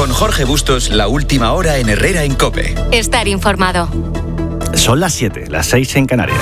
Con Jorge Bustos, la última hora en Herrera en COPE. Estar informado. Son las 7, las 6 en Canarias.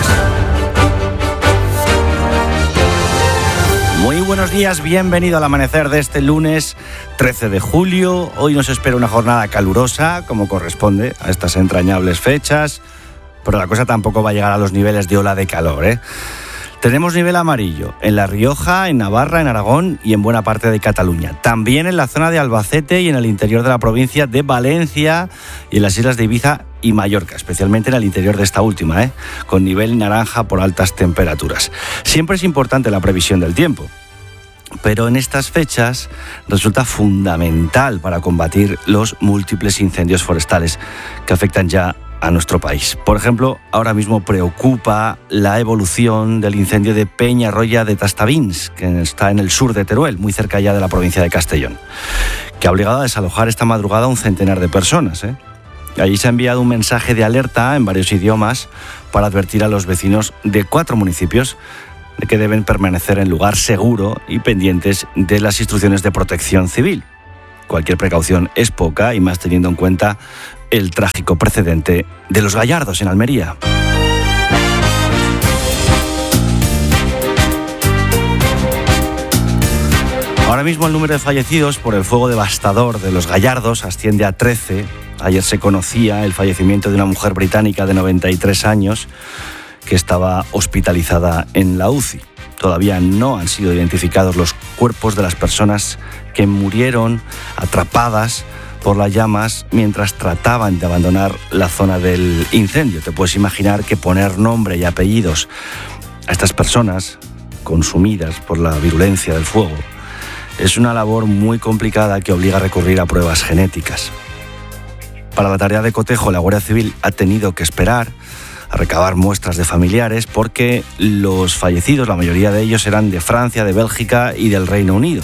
Muy buenos días, bienvenido al amanecer de este lunes 13 de julio. Hoy nos espera una jornada calurosa, como corresponde a estas entrañables fechas, pero la cosa tampoco va a llegar a los niveles de ola de calor, ¿eh? Tenemos nivel amarillo en La Rioja, en Navarra, en Aragón y en buena parte de Cataluña. También en la zona de Albacete y en el interior de la provincia de Valencia y en las islas de Ibiza y Mallorca, especialmente en el interior de esta última, con nivel naranja por altas temperaturas. Siempre es importante la previsión del tiempo, pero en estas fechas resulta fundamental para combatir los múltiples incendios forestales que afectan ya a nuestro país. Por ejemplo, ahora mismo preocupa la evolución del incendio de Peñarroya de Tastavins, que está en el sur de Teruel, muy cerca ya de la provincia de Castellón, que ha obligado a desalojar esta madrugada a un centenar de personas. Allí se ha enviado un mensaje de alerta en varios idiomas para advertir a los vecinos de 4 municipios de que deben permanecer en lugar seguro y pendientes de las instrucciones de protección civil. Cualquier precaución es poca, y más teniendo en cuenta el trágico precedente de Los Gallardos en Almería. Ahora mismo el número de fallecidos por el fuego devastador de Los Gallardos asciende a 13. Ayer se conocía el fallecimiento de una mujer británica de 93 años que estaba hospitalizada en la UCI. Todavía no han sido identificados los cuerpos de las personas que murieron atrapadas por las llamas mientras trataban de abandonar la zona del incendio. Te puedes imaginar que poner nombre y apellidos a estas personas consumidas por la virulencia del fuego es una labor muy complicada que obliga a recurrir a pruebas genéticas. Para la tarea de cotejo, la Guardia Civil ha tenido que esperar a recabar muestras de familiares porque los fallecidos, la mayoría de ellos, eran de Francia, de Bélgica y del Reino Unido.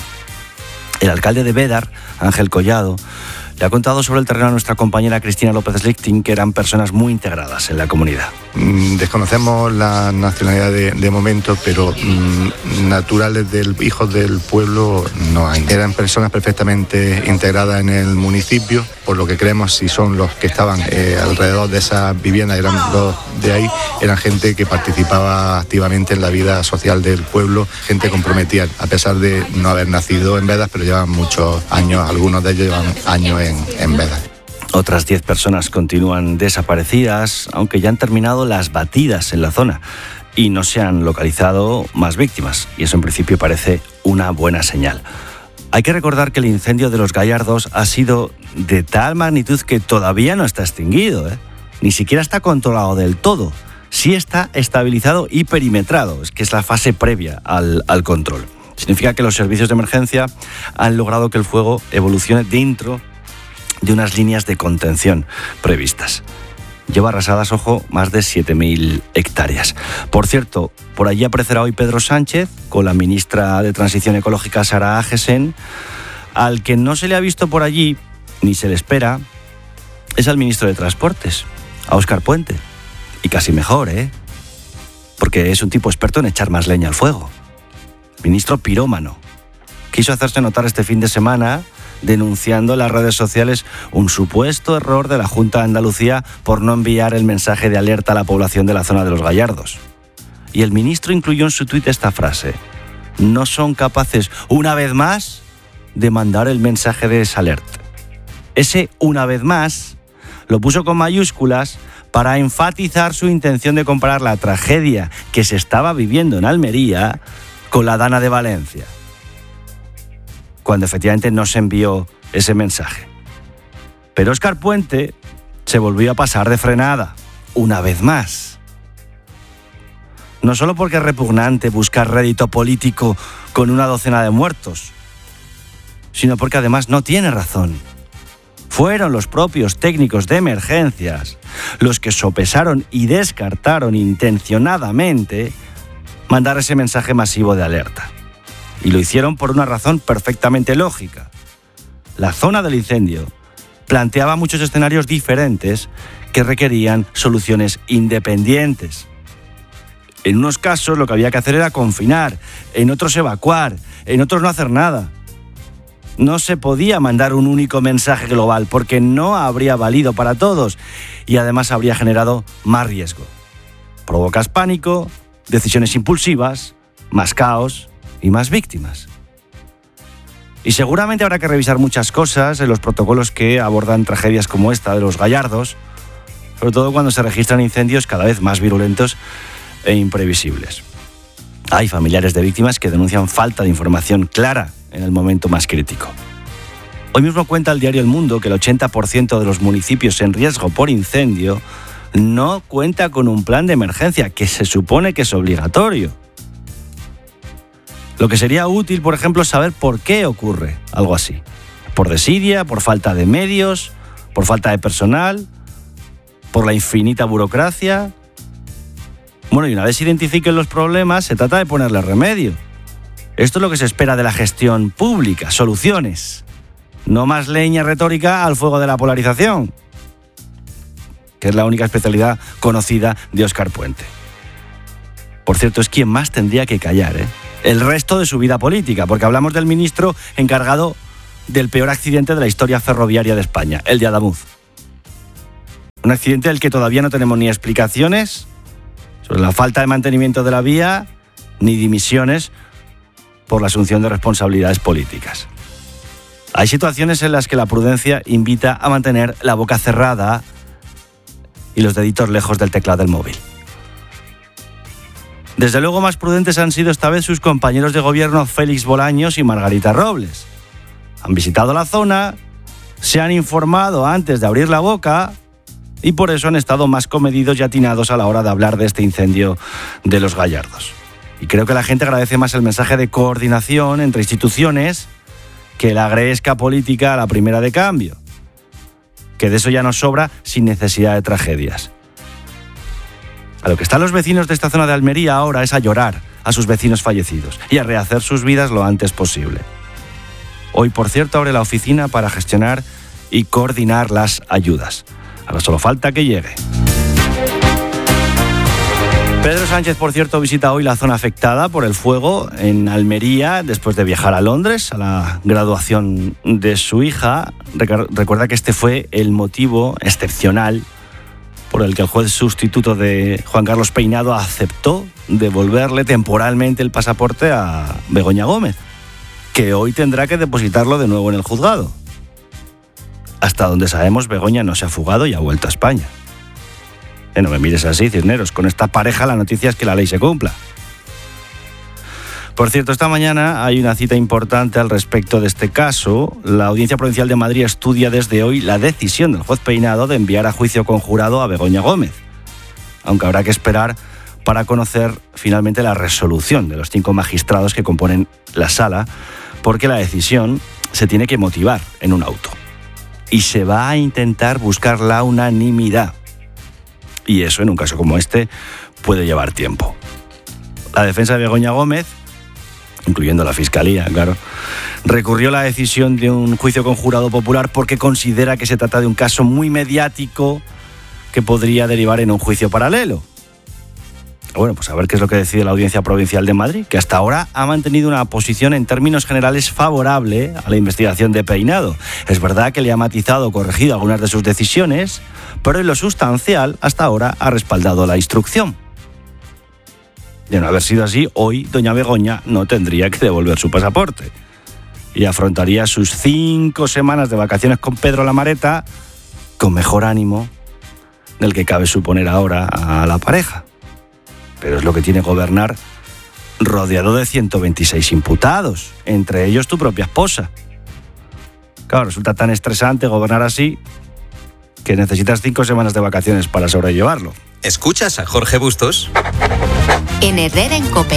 El alcalde de Bédar, Ángel Collado, le ha contado sobre el terreno a nuestra compañera Cristina López-Lichting que eran personas muy integradas en la comunidad. Desconocemos la nacionalidad de momento, pero naturales hijos del pueblo no hay. Eran personas perfectamente integradas en el municipio, por lo que creemos, si son los que estaban alrededor de esas viviendas, eran los de ahí, eran gente que participaba activamente en la vida social del pueblo, gente comprometida, a pesar de no haber nacido en Bédar, pero llevan muchos años, algunos de ellos llevan años en Bédar. Otras 10 personas continúan desaparecidas, aunque ya han terminado las batidas en la zona y no se han localizado más víctimas, y eso en principio parece una buena señal. Hay que recordar que el incendio de Los Gallardos ha sido de tal magnitud que todavía no está extinguido, Ni siquiera está controlado del todo. Sí está estabilizado y perimetrado, es que es la fase previa al control. Significa que los servicios de emergencia han logrado que el fuego evolucione dentro de unas líneas de contención previstas. Lleva arrasadas, ojo, más de 7.000 hectáreas. Por cierto, por allí aparecerá hoy Pedro Sánchez con la ministra de Transición Ecológica, Sara Agesen. Al que no se le ha visto por allí, ni se le espera, es al ministro de Transportes, a Óscar Puente. Y casi mejor, porque es un tipo experto en echar más leña al fuego. Ministro pirómano. Quiso hacerse notar este fin de semana denunciando en las redes sociales un supuesto error de la Junta de Andalucía por no enviar el mensaje de alerta a la población de la zona de Los Gallardos. Y el ministro incluyó en su tuit esta frase: no son capaces, una vez más, de mandar el mensaje de esa alerta. Ese una vez más lo puso con mayúsculas para enfatizar su intención de comparar la tragedia que se estaba viviendo en Almería con la Dana de Valencia, cuando efectivamente no se envió ese mensaje. Pero Óscar Puente se volvió a pasar de frenada, una vez más. No solo porque es repugnante buscar rédito político con una docena de muertos, sino porque además no tiene razón. Fueron los propios técnicos de emergencias los que sopesaron y descartaron intencionadamente mandar ese mensaje masivo de alerta. Y lo hicieron por una razón perfectamente lógica. La zona del incendio planteaba muchos escenarios diferentes que requerían soluciones independientes. En unos casos lo que había que hacer era confinar, en otros evacuar, en otros no hacer nada. No se podía mandar un único mensaje global porque no habría valido para todos y además habría generado más riesgo. Provocas pánico, decisiones impulsivas, más caos y más víctimas. Y seguramente habrá que revisar muchas cosas en los protocolos que abordan tragedias como esta de los Gallardos, sobre todo cuando se registran incendios cada vez más virulentos e imprevisibles. Hay familiares de víctimas que denuncian falta de información clara en el momento más crítico. Hoy mismo cuenta el diario El Mundo que el 80% de los municipios en riesgo por incendio no cuenta con un plan de emergencia, que se supone que es obligatorio. Lo que sería útil, por ejemplo, es saber por qué ocurre algo así. Por desidia, por falta de medios, por falta de personal, por la infinita burocracia. Bueno, y una vez se identifiquen los problemas, se trata de ponerle remedio. Esto es lo que se espera de la gestión pública, soluciones. No más leña retórica al fuego de la polarización, que es la única especialidad conocida de Óscar Puente. Por cierto, es quien más tendría que callar, el resto de su vida política, porque hablamos del ministro encargado del peor accidente de la historia ferroviaria de España, el de Adamuz. Un accidente del que todavía no tenemos ni explicaciones sobre la falta de mantenimiento de la vía, ni dimisiones por la asunción de responsabilidades políticas. Hay situaciones en las que la prudencia invita a mantener la boca cerrada y los deditos lejos del teclado del móvil. Desde luego más prudentes han sido esta vez sus compañeros de gobierno Félix Bolaños y Margarita Robles. Han visitado la zona, se han informado antes de abrir la boca y por eso han estado más comedidos y atinados a la hora de hablar de este incendio de los Gallardos. Y creo que la gente agradece más el mensaje de coordinación entre instituciones que la gresca política a la primera de cambio. Que de eso ya nos sobra sin necesidad de tragedias. A lo que están los vecinos de esta zona de Almería ahora es a llorar a sus vecinos fallecidos y a rehacer sus vidas lo antes posible. Hoy, por cierto, abre la oficina para gestionar y coordinar las ayudas. Ahora solo falta que llegue. Pedro Sánchez, por cierto, visita hoy la zona afectada por el fuego en Almería después de viajar a Londres a la graduación de su hija. Recuerda que este fue el motivo excepcional por el que el juez sustituto de Juan Carlos Peinado aceptó devolverle temporalmente el pasaporte a Begoña Gómez, que hoy tendrá que depositarlo de nuevo en el juzgado. Hasta donde sabemos, Begoña no se ha fugado y ha vuelto a España. No me mires así, Cisneros. Con esta pareja la noticia es que la ley se cumpla. Por cierto, esta mañana hay una cita importante al respecto de este caso. La Audiencia Provincial de Madrid estudia desde hoy la decisión del juez Peinado de enviar a juicio conjurado a Begoña Gómez. Aunque habrá que esperar para conocer finalmente la resolución de los 5 magistrados que componen la sala, porque la decisión se tiene que motivar en un auto. Y se va a intentar buscar la unanimidad. Y eso, en un caso como este, puede llevar tiempo. La defensa de Begoña Gómez, incluyendo la Fiscalía, claro, recurrió la decisión de un juicio conjurado popular porque considera que se trata de un caso muy mediático que podría derivar en un juicio paralelo. Bueno, pues a ver qué es lo que decide la Audiencia Provincial de Madrid, que hasta ahora ha mantenido una posición en términos generales favorable a la investigación de Peinado. Es verdad que le ha matizado o corregido algunas de sus decisiones, pero en lo sustancial hasta ahora ha respaldado la instrucción. De no haber sido así, hoy doña Begoña no tendría que devolver su pasaporte y afrontaría sus 5 semanas de vacaciones con Pedro Lamareta con mejor ánimo del que cabe suponer ahora a la pareja. Pero es lo que tiene gobernar rodeado de 126 imputados, entre ellos tu propia esposa. Claro, resulta tan estresante gobernar así que necesitas 5 semanas de vacaciones para sobrellevarlo. ¿Escuchas a Jorge Bustos? En Herrera en COPE.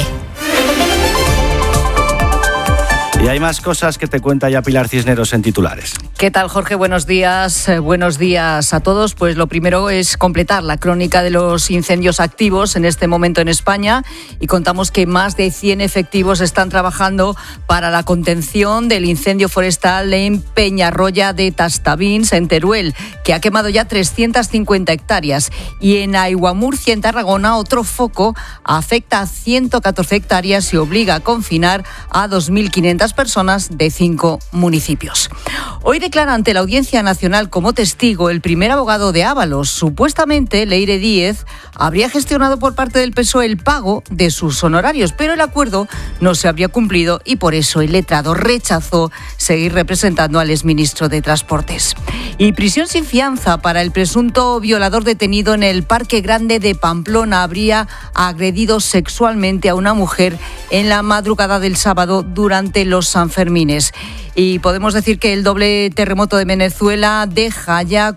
Y hay más cosas que te cuenta ya Pilar Cisneros en titulares. ¿Qué tal, Jorge? Buenos días. Buenos días a todos. Pues lo primero es completar la crónica de los incendios activos en este momento en España y contamos que más de 100 efectivos están trabajando para la contención del incendio forestal en Peñarroya de Tastavins, en Teruel, que ha quemado ya 350 hectáreas. Y en Aiguamurcia, en Tarragona, otro foco afecta a 114 hectáreas y obliga a confinar a 2.500 personas de 5 municipios. Hoy declara ante la Audiencia Nacional como testigo el primer abogado de Ábalos. Supuestamente, Leire Díez habría gestionado por parte del PSOE el pago de sus honorarios, pero el acuerdo no se habría cumplido y por eso el letrado rechazó seguir representando al exministro de Transportes. Y prisión sin fianza para el presunto violador detenido en el Parque Grande de Pamplona. Habría agredido sexualmente a una mujer en la madrugada del sábado durante los Sanfermines. Y podemos decir que el doble terremoto de Venezuela deja ya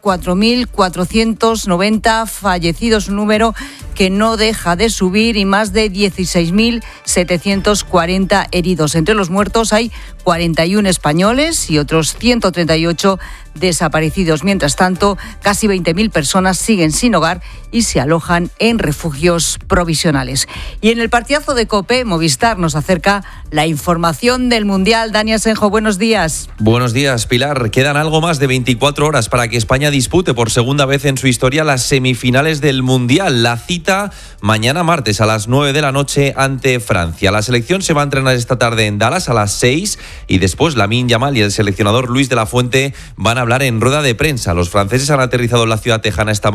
4.490 fallecidos, un número que no deja de subir, y más de 16.740 heridos. Entre los muertos hay 41 españoles y otros 138 desaparecidos. Mientras tanto, casi 20.000 personas siguen sin hogar y se alojan en refugios provisionales. Y en el partidazo de COPE, Movistar nos acerca la información del Mundial. Dani Asenjo, buenos días. Buenos días, Pilar. Quedan algo más de 24 horas para que España dispute por segunda vez en su historia las semifinales del Mundial. La cita mañana martes a las 9 de la noche ante Francia. La selección se va a entrenar esta tarde en Dallas a las 6 y después Lamine Yamal y el seleccionador Luis de la Fuente van a hablar en rueda de prensa. Los franceses han aterrizado en la ciudad tejana esta